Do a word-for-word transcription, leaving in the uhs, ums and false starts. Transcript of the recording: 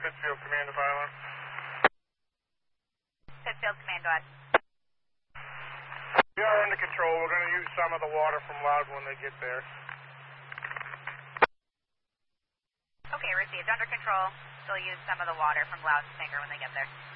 Pittsfield, Command of Island. Pittsfield, Command Dot. We are under control. We're going to use some of the water from Loud when they get there. Okay, received. Under control. They'll use some of the water from Loud Finger when they get there.